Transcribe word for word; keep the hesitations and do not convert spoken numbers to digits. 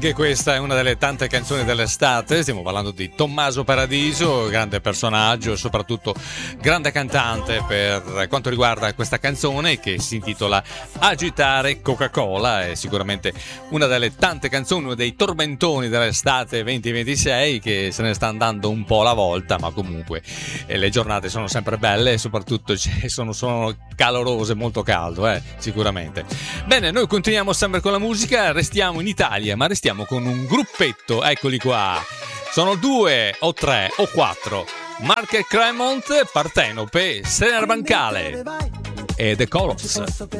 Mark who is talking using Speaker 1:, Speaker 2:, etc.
Speaker 1: Anche questa è una delle tante canzoni dell'estate, stiamo parlando di Tommaso Paradiso, grande personaggio e soprattutto grande cantante per quanto riguarda questa canzone che si intitola Agitare Coca-Cola, è sicuramente una delle tante canzoni, uno dei tormentoni dell'estate duemilaventisei che se ne sta andando un po' alla volta, ma comunque eh, le giornate sono sempre belle e soprattutto sono, sono calorose, molto caldo, eh, sicuramente. Bene, noi continuiamo sempre con la musica, restiamo in Italia, ma restiamo con un gruppetto, eccoli qua. Sono due o tre o quattro. Mark e Cremont, Partenope, Serena Bancale e The Colors.